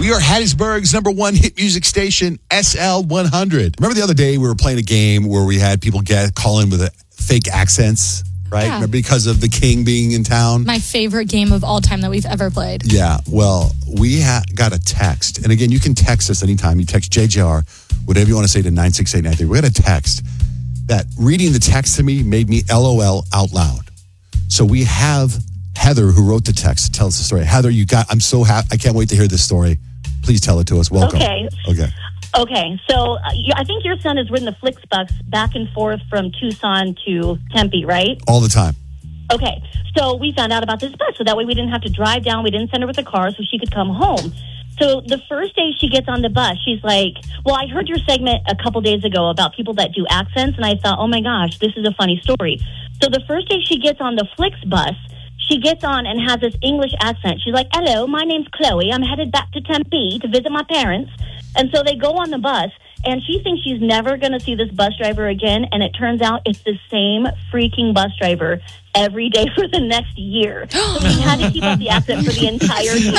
We are Hattiesburg's #1 hit music station, SL100. Remember the other day we were playing a game where we had people call in with fake accents, right? Yeah. Remember because of the king being in town? My favorite game of all time that we've ever played. Yeah, well, we got a text. And again, you can text us anytime. You text JJR, whatever you want to say to 96893. We got a text that reading the text to me made me LOL out loud. So we have Heather, who wrote the text, to tell us the story. Heather, I'm so happy. I can't wait to hear this story. Please tell it to us. Welcome. Okay. So I think your son has ridden the Flixbus back and forth from Tucson to Tempe, right? All the time. Okay. So we found out about this bus, so that way we didn't have to drive down. We didn't send her with a car, so she could come home. So the first day she gets on the bus, she's like, well, I heard your segment a couple days ago about people that do accents, and I thought, oh, my gosh, this is a funny story. So the first day she gets on the Flixbus, she gets on and has this English accent. She's like, hello, my name's Chloe. I'm headed back to Tempe to visit my parents. And so they go on the bus, and she thinks she's never going to see this bus driver again. And it turns out it's the same freaking bus driver every day for the next year. So she had to keep up the accent for the entire year.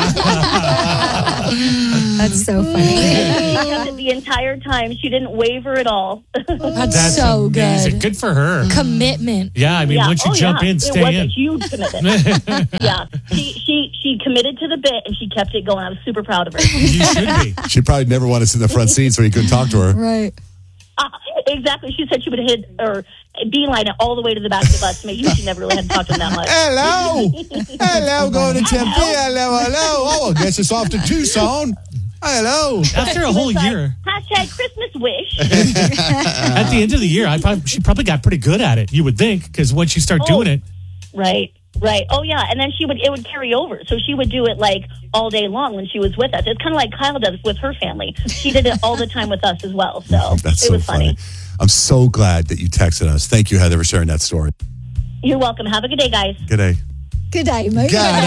That's so funny. She kept it the entire time. She didn't waver at all. That's so amazing. good. Good for her. Commitment. Yeah, I mean, once you jump in, stay in. It was a huge commitment. Yeah. She committed to the bit, and she kept it going. I was super proud of her. You should be. She probably never wanted to sit in the front seat so he couldn't talk to her. Right. Exactly. She said she would hit or beeline it all the way to the back of the bus to make sure she never really had to talk to him that much. Hello, going to Tempe. Hello. Oh, I guess it's off to Tucson. Hello. After a whole year. Hashtag Christmas wish. At the end of the year, she probably got pretty good at it, you would think, because once you start doing it. Right. Oh, yeah. And then it would carry over. So she would do it like all day long when she was with us. It's kind of like Kyle does with her family. She did it all the time with us as well. So it was funny. I'm so glad that you texted us. Thank you, Heather, for sharing that story. You're welcome. Have a good day, guys. Good day. Good day, mate. Good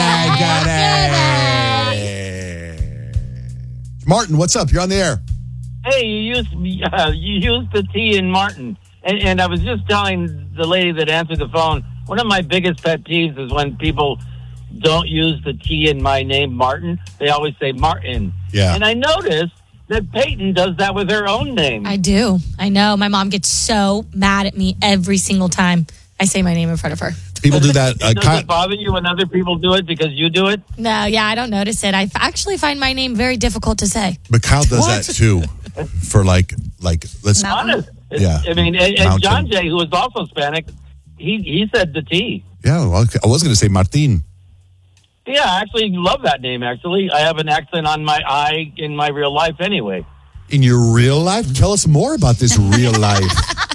day. Martin, what's up? You're on the air. Hey, you used the T in Martin. And I was just telling the lady that answered the phone, one of my biggest pet peeves is when people don't use the T in my name, Martin. They always say Martin. Yeah. And I noticed that Peyton does that with her own name. I do. I know. My mom gets so mad at me every single time I say my name in front of her. People do that. Does it bother you when other people do it because you do it? No, yeah, I don't notice it. I actually find my name very difficult to say. But Kyle does that too. For let's Honest. Yeah. I mean, and John Jay, who is also Hispanic, he said the T. Yeah, well, I was going to say Martin. Yeah, I actually love that name, actually. I have an accent on my I in my real life anyway. In your real life? Tell us more about this real life.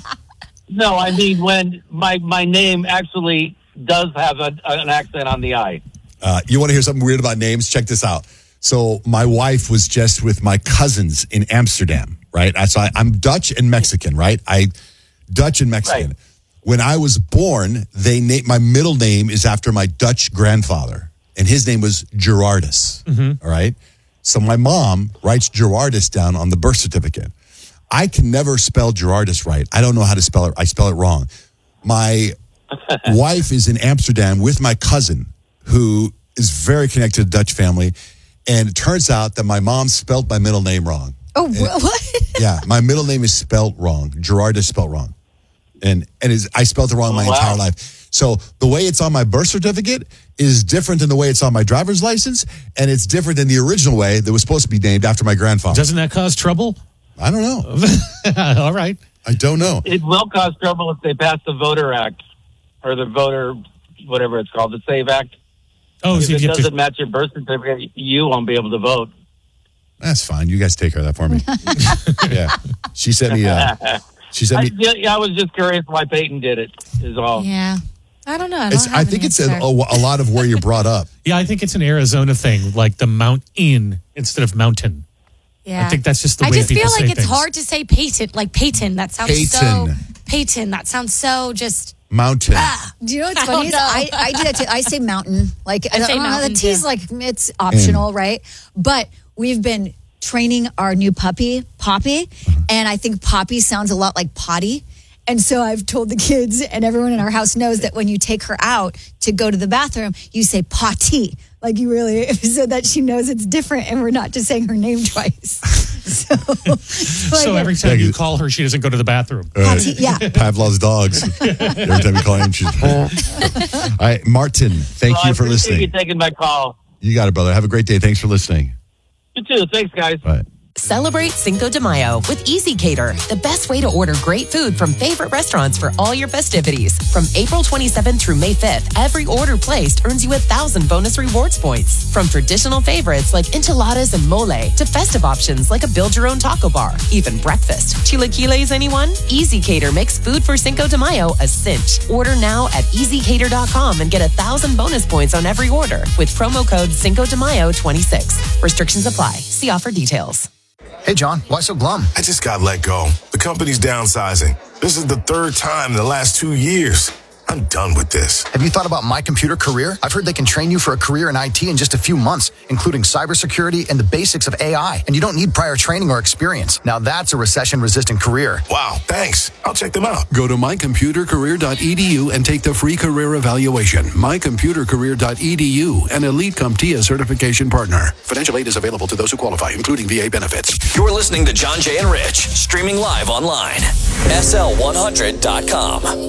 No, I mean when my name actually does have an accent on the I. You want to hear something weird about names? Check this out. So my wife was just with my cousins in Amsterdam, right? So I'm Dutch and Mexican, right? Dutch and Mexican. Right. When I was born, my middle name is after my Dutch grandfather, and his name was Gerardus. Mm-hmm. All right. So my mom writes Gerardus down on the birth certificate. I can never spell Gerardus right. I don't know how to spell it. I spell it wrong. My wife is in Amsterdam with my cousin, who is very connected to the Dutch family, and it turns out that my mom spelled my middle name wrong. Oh, what? Yeah, my middle name is spelled wrong. Gerardus spelled wrong. And I spelled it wrong my entire life. So the way it's on my birth certificate is different than the way it's on my driver's license, and it's different than the original way that was supposed to be named after my grandfather. Doesn't that cause trouble? I don't know. All right. I don't know. It will cause trouble if they pass the Voter Act or the Voter, whatever it's called, the SAVE Act. Oh, if it doesn't match your birth certificate, you won't be able to vote. That's fine. You guys take care of that for me. Yeah. She sent me... I was just curious why Peyton did it, is all. Yeah. I don't know. I think it's a lot of where you're brought up. Yeah, I think it's an Arizona thing, like the mountain instead of mountain. Yeah. I think that's just the way people say I just feel like it's things. hard to say Peyton. Like Peyton. That sounds so... Peyton. That sounds so just... Mountain. Do you know what's funny? I do that too. I say mountain. Like I say mountain, the T's like it's optional, right? But we've been training our new puppy, Poppy, and I think Poppy sounds a lot like potty. And so I've told the kids, and everyone in our house knows that when you take her out to go to the bathroom, you say potty. Like you really, so that she knows it's different and we're not just saying her name twice. So every time you call her, she doesn't go to the bathroom. Yeah. Pavlov's dogs. Every time you call him, she's. All right, Martin, thank you for I appreciate listening. you taking my call. You got it, brother. Have a great day. Thanks for listening. You too. Thanks, guys. All right. Celebrate Cinco de Mayo with Easy Cater, the best way to order great food from favorite restaurants for all your festivities. From April 27th through May 5th, every order placed earns you 1,000 bonus rewards points. From traditional favorites like enchiladas and mole to festive options like a build-your-own taco bar, even breakfast. Chilaquiles, anyone? Easy Cater makes food for Cinco de Mayo a cinch. Order now at easycater.com and get 1,000 bonus points on every order with promo code Cinco de Mayo 26. Restrictions apply. See offer details. Hey, John, why so glum? I just got let go. The company's downsizing. This is the third time in the last 2 years. I'm done with this. Have you thought about My Computer Career? I've heard they can train you for a career in IT in just a few months, including cybersecurity and the basics of AI. And you don't need prior training or experience. Now that's a recession-resistant career. Wow, thanks. I'll check them out. Go to mycomputercareer.edu and take the free career evaluation. Mycomputercareer.edu, an Elite CompTIA certification partner. Financial aid is available to those who qualify, including VA benefits. You're listening to John, Jay, and Rich, streaming live online. SL100.com.